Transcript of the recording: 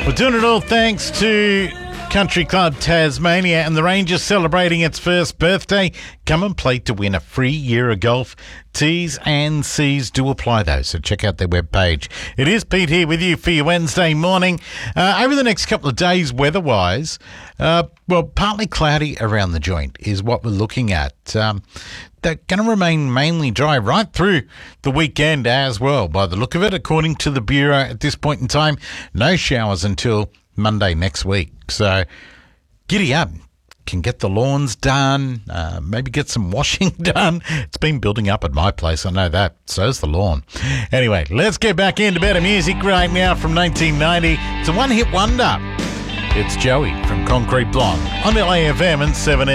We're doing it all thanks to Country Club Tasmania and the Rangers celebrating its first birthday. Come and play to win a free year of golf. T's and C's do apply though, so check out their webpage. It is Pete here with you for your Wednesday morning. Over the next couple of days, weather-wise, partly cloudy around the joint is what we're looking at. They're going to remain mainly dry right through the weekend as well, by the look of it. According to the Bureau at this point in time, no showers until Monday next week. So giddy up. Can get the lawns done, maybe get some washing done. It's been building up at my place, I know that. So's the lawn. Anyway, let's get back into better music right now from 1990. It's a one-hit wonder. It's Joey from Concrete Blonde on LAFM and 7